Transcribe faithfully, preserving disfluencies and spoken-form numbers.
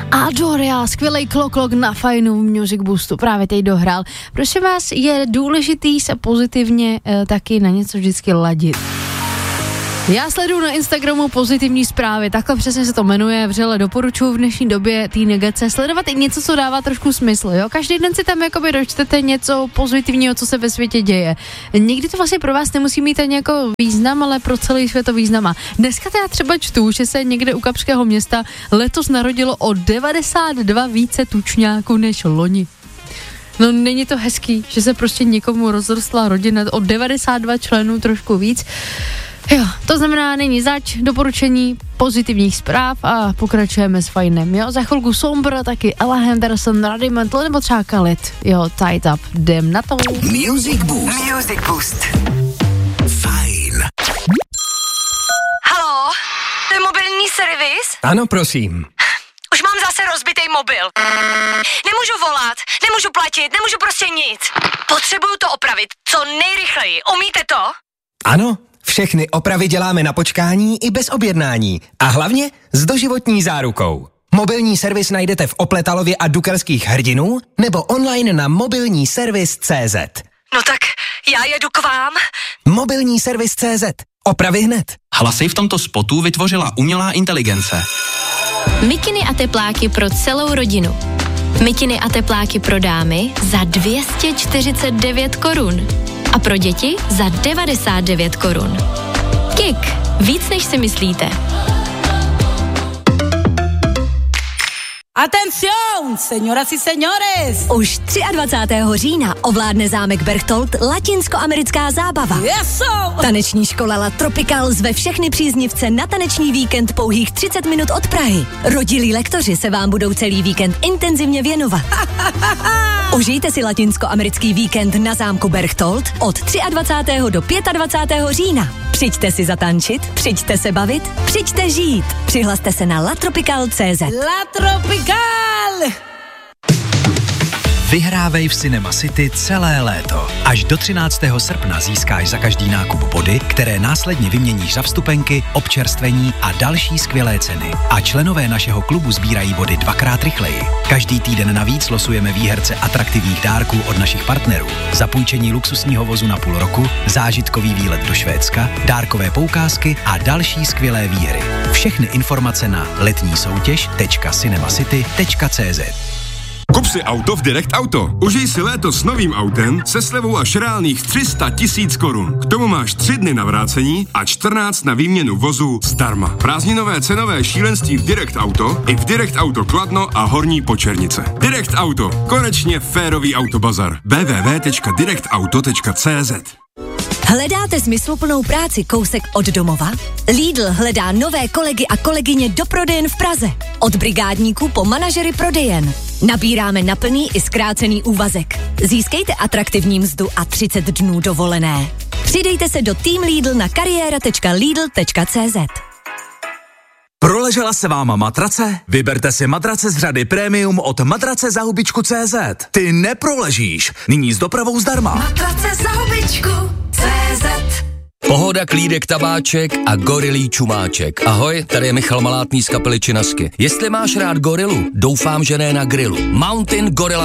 Adoria, skvělej klok na fajnu Music Boostu, právě teď dohrál. Prosím vás, je důležitý se pozitivně e, taky na něco vždycky ladit. Já sleduju na Instagramu pozitivní zprávy, takhle přesně se to jmenuje, vřele doporučuji v dnešní době té negace sledovat i něco, co dává trošku smysl, jo? Každý den si tam jakoby dočtete něco pozitivního, co se ve světě děje. Někdy to vlastně pro vás nemusí mít ani jako význam, ale pro celý svět to význam má. Dneska já třeba čtu, že se někde u Kapského města letos narodilo o devadesát dva více tučňáků než loni. No není to hezký, že se prostě někomu rozrostla rodina o devadesát dva členů, trošku víc. Jo, to znamená, není zač, doporučení pozitivních zpráv a pokračujeme s fajnem, jo. Za chvilku Sombra, taky Ella Henderson, Rudimental nebo třeba Khalid, jo, Tied Up, jdem na to. Music Boost. Music Boost. Fajn. Haló, to je mobilní servis? Ano, prosím. Už mám zase rozbitý mobil. Nemůžu volat, nemůžu platit, nemůžu prostě nic. Potřebuju to opravit, co nejrychleji, umíte to? Ano. Všechny opravy děláme na počkání i bez objednání. A hlavně s doživotní zárukou. Mobilní servis najdete v Opletalově a Dukelských Hrdinů nebo online na mobilní servis tečka cé zet. No tak já jedu k vám. Mobilní servis tečka cé zet. Opravy hned. Hlasy v tomto spotu vytvořila umělá inteligence. Mikiny a tepláky pro celou rodinu. Mikiny a tepláky pro dámy za dvě stě čtyřicet devět korun. A pro děti za devadesát devět korun. Kik, víc než si myslíte. Atención, señoras y señores! Už dvacátého třetího října ovládne zámek Berchtold latinskoamerická zábava. Yes, so. Taneční škola La Tropical zve všechny příznivce na taneční víkend pouhých třicet minut od Prahy. Rodilí lektoři se vám budou celý víkend intenzivně věnovat. Užijte si latinskoamerický víkend na zámku Berchtold od dvacátého třetího do dvacátého pátého října. Přijďte si zatančit, přijďte se bavit, přijďte žít. Přihlaste se na latropical tečka cé zet. La Tropical! Vyhrávej v Cinema City celé léto. Až do třináctého srpna získáš za každý nákup body, které následně vyměníš za vstupenky, občerstvení a další skvělé ceny. A členové našeho klubu sbírají body dvakrát rychleji. Každý týden navíc losujeme výherce atraktivních dárků od našich partnerů. Zapůjčení luxusního vozu na půl roku, zážitkový výlet do Švédska, dárkové poukázky a další skvělé výhry. Všechny informace na letní soutěž tečka cinemacity tečka cé zet. Kup si auto v Direct Auto. Užij si léto s novým autem se slevou až reálných tři sta tisíc korun. K tomu máš tři dny na vrácení a čtrnáct na výměnu vozu zdarma. Prázdninové cenové šílenství v Direct Auto i v Direct Auto Kladno a Horní Počernice. Direct Auto. Konečně férový autobazar. w w w tečka direct auto tečka cé zet. Hledáte smysluplnou práci kousek od domova? Lidl hledá nové kolegy a kolegyně do prodejen v Praze. Od brigádníků po manažery prodejen. Nabíráme na plný i zkrácený úvazek. Získejte atraktivní mzdu a třicet dnů dovolené. Přidejte se do Team Lidl na kariéra tečka lidl tečka cé zet. Proležela se váma matrace? Vyberte si matrace z řady Premium od matrace za hubičku tečka cé zet. Ty neproležíš. Nyní s dopravou zdarma. Matrace za hubičku tečka cé zet. Pohoda, klídek, tabáček a gorilí čumáček. Ahoj, tady je Michal Malátný z kapely Činasky. Jestli máš rád gorilu, doufám, že ne na grilu. Mountain Gorilla